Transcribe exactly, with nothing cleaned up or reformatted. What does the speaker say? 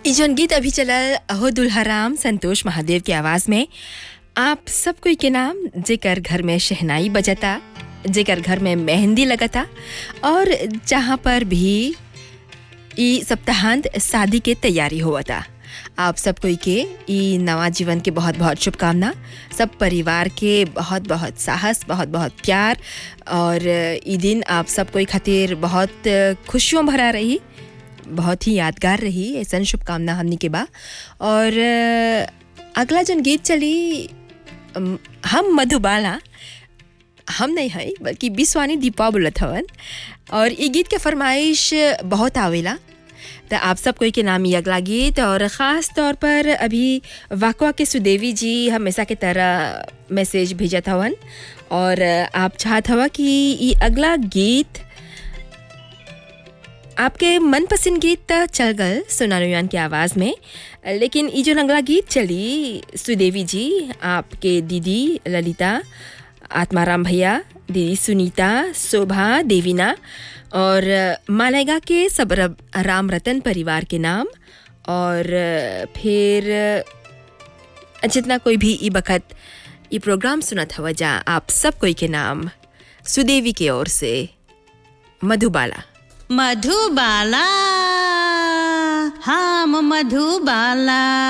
ई जौन गीत अभी चलल अहो दुल्हाराम संतोष महादेव की आवाज़ में आप सब कोई के नाम जेकर घर में शहनाई बजता, जेकर घर में मेहंदी लगता और जहाँ पर भी ई सप्ताहांत शादी के तैयारी होता। आप सब कोई के ई नवा जीवन के बहुत बहुत शुभकामना। सब परिवार के बहुत बहुत साहस, बहुत बहुत प्यार और ई दिन आप सब कोई खातिर बहुत खुशियों भरा रही, बहुत ही यादगार रही। ऐसा शुभकामना हमनी के बा। और अगला जन गीत चली हम मधुबाला, हम नहीं है बल्कि बिस्वानी दीपा बोलत हवन और ये गीत के फरमाइश बहुत आवेला। तो आप सब कोई के नाम ये अगला गीत और ख़ास तौर पर अभी वाकवा के सुदेवी जी हमेशा के तरह मैसेज भेजत हवन और आप चाहत हवा कि ये अगला गीत आपके मनपसंद गीत चल गल सोनानुयान की आवाज़ में, लेकिन ये जो अगला गीत चली सुदेवी जी आपके दीदी ललिता, आत्माराम भैया, दीदी सुनीता, शोभा, देवीना और मालेगा के सब राम रतन परिवार के नाम और फिर जितना कोई भी ई बखत ये प्रोग्राम सुनत हवा जा आप सब कोई के नाम सुदेवी के ओर से मधुबाला। मधुबाला, हम मधुबाला।